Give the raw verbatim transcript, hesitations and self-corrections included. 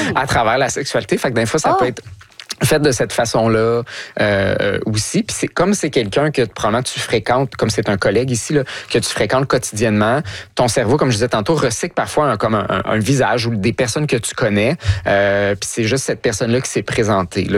à travers la sexualité. Fait que des fois, ça oh. peut être fait de cette façon-là euh, aussi. Puis c'est comme c'est quelqu'un que probablement tu fréquentes, comme c'est un collègue ici, là, que tu fréquentes quotidiennement, ton cerveau, comme je disais tantôt, recycle parfois un, comme un, un, un visage ou des personnes que tu connais. Euh, puis c'est juste cette personne-là qui s'est présentée. Là.